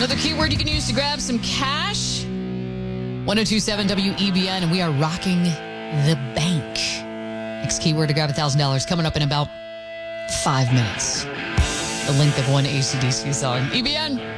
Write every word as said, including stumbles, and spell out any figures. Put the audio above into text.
Another keyword you can use to grab some cash. ten twenty-seven W E B N, and we are rocking the bank. Next keyword to grab one thousand dollars coming up in about five minutes. The length of one A C D C song. E B N.